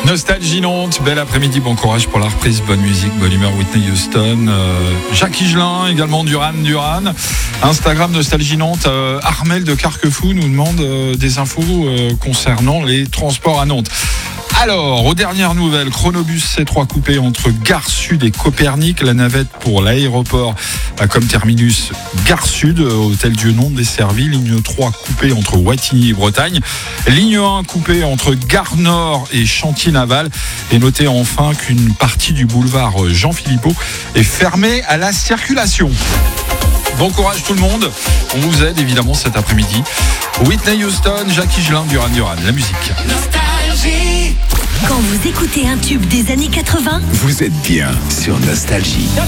Nostalgie Nantes, bel après-midi, bon courage pour la reprise, bonne musique, bonne humeur, Whitney Houston, Jacques Higelin, également Duran. Instagram Nostalgie Nantes, Armel de Carquefou nous demande des infos concernant les transports à Nantes. Alors, aux dernières nouvelles, Chronobus C3 coupé entre Gare Sud et Copernic. La navette pour l'aéroport a comme terminus Gare Sud, Hôtel Dieu non desservi. Ligne 3 coupée entre Wattignies et Bretagne. Ligne 1 coupée entre Gare Nord et Chantier-Naval. Et notez enfin qu'une partie du boulevard Jean-Philippot est fermée à la circulation. Bon courage tout le monde. On vous aide évidemment cet après-midi. Whitney Houston, Jacques Higelin, Duran, la musique. Quand vous écoutez un tube des années 80, vous êtes bien sur Nostalgie.